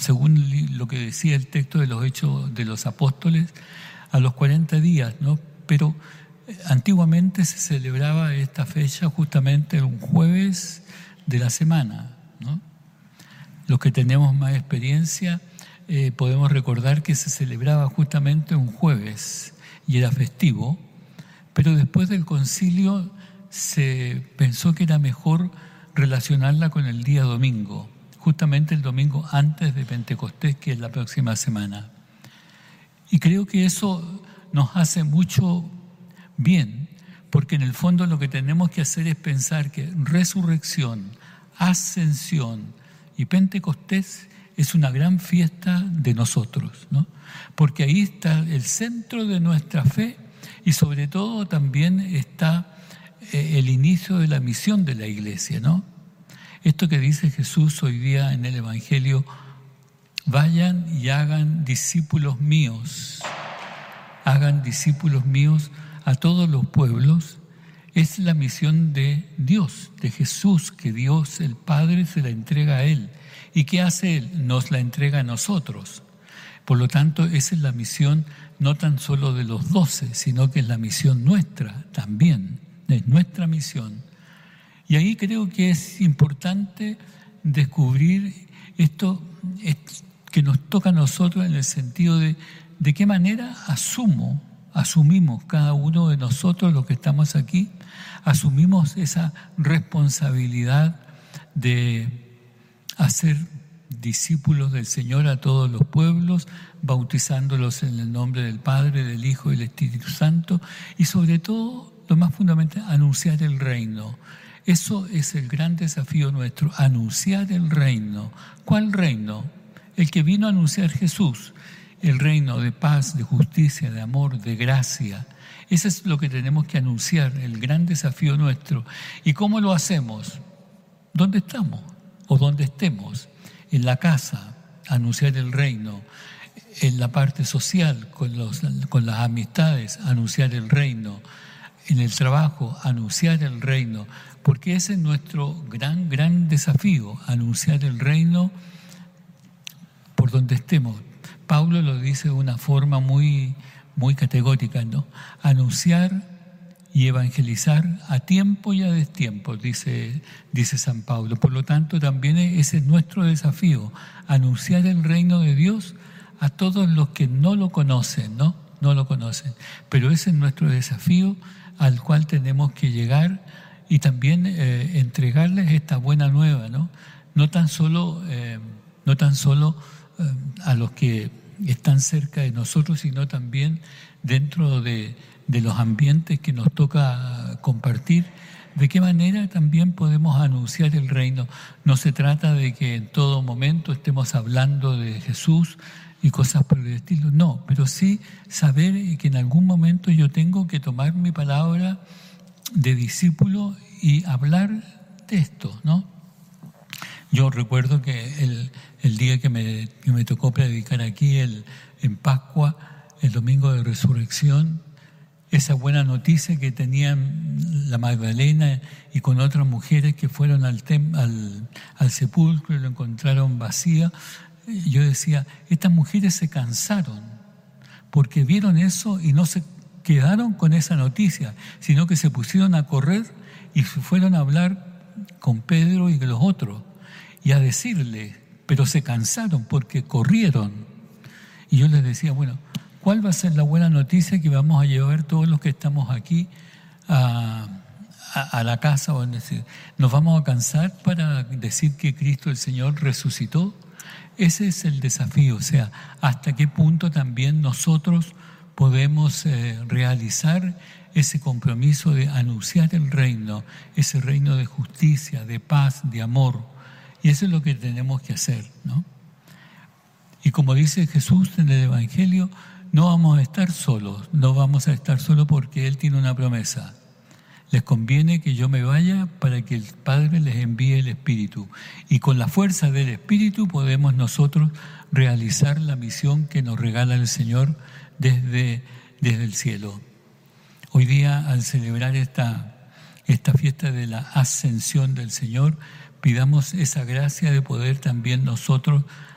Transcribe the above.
según lo que decía el texto de los Hechos de los Apóstoles, a los 40 días, ¿no? Pero antiguamente se celebraba esta fecha justamente un jueves de la semana, ¿no? Los que tenemos más experiencia podemos recordar que se celebraba justamente un jueves y era festivo, pero después del concilio se pensó que era mejor relacionarla con el día domingo, justamente el domingo antes de Pentecostés, que es la próxima semana. Y creo que eso nos hace mucho bien, porque en el fondo lo que tenemos que hacer es pensar que resurrección, ascensión y Pentecostés es una gran fiesta de nosotros, ¿no? Porque ahí está el centro de nuestra fe y sobre todo también está el inicio de la misión de la Iglesia, ¿no? Esto que dice Jesús hoy día en el Evangelio: vayan y hagan discípulos míos a todos los pueblos, es la misión de Dios, de Jesús, que Dios el Padre se la entrega a Él. ¿Y qué hace Él? Nos la entrega a nosotros. Por lo tanto, esa es la misión no tan solo de los 12, sino que es la misión nuestra también, es nuestra misión. Y ahí creo que es importante descubrir esto que nos toca a nosotros, en el sentido de qué manera asumimos cada uno de nosotros, los que estamos aquí, asumimos esa responsabilidad de hacer discípulos del Señor a todos los pueblos, bautizándolos en el nombre del Padre, del Hijo y del Espíritu Santo, y sobre todo, lo más fundamental, anunciar el reino. Eso es el gran desafío nuestro, anunciar el reino. ¿Cuál reino? El que vino a anunciar Jesús, el reino de paz, de justicia, de amor, de gracia. Eso es lo que tenemos que anunciar, el gran desafío nuestro. ¿Y cómo lo hacemos? ¿Dónde estamos? O donde estemos. En la casa, anunciar el reino. En la parte social, con las amistades, anunciar el reino. En el trabajo, anunciar el reino. Porque ese es nuestro gran desafío, anunciar el reino por donde estemos. Pablo lo dice de una forma muy categórica, ¿no? Anunciar y evangelizar a tiempo y a destiempo, dice San Pablo. Por lo tanto, también ese es nuestro desafío, anunciar el reino de Dios a todos los que no lo conocen, ¿no? No lo conocen. Pero ese es nuestro desafío al cual tenemos que llegar y también entregarles esta buena nueva, ¿no? No tan solo a los que están cerca de nosotros, sino también dentro de los ambientes que nos toca compartir. ¿De qué manera también podemos anunciar el reino? No se trata de que en todo momento estemos hablando de Jesús y cosas por el estilo, no, pero sí saber que en algún momento yo tengo que tomar mi palabra de discípulo y hablar de esto, ¿no? Yo recuerdo que el día que me tocó predicar aquí en Pascua, el domingo de Resurrección, esa buena noticia que tenían la Magdalena y con otras mujeres que fueron al sepulcro y lo encontraron vacío, yo decía, estas mujeres se cansaron porque vieron eso y no se quedaron con esa noticia, sino que se pusieron a correr y fueron a hablar con Pedro y los otros y a decirle, pero se cansaron porque corrieron. Y yo les decía, bueno, ¿cuál va a ser la buena noticia que vamos a llevar todos los que estamos aquí a la casa? O decir, ¿nos vamos a cansar para decir que Cristo el Señor resucitó? Ese es el desafío, o sea, hasta qué punto también nosotros podemos realizar ese compromiso de anunciar el reino, ese reino de justicia, de paz, de amor. Y eso es lo que tenemos que hacer, ¿no? Y como dice Jesús en el Evangelio, no vamos a estar solos porque Él tiene una promesa. Les conviene que yo me vaya para que el Padre les envíe el Espíritu. Y con la fuerza del Espíritu podemos nosotros realizar la misión que nos regala el Señor desde el cielo. Hoy día, al celebrar esta fiesta de la ascensión del Señor, pidamos esa gracia de poder también nosotros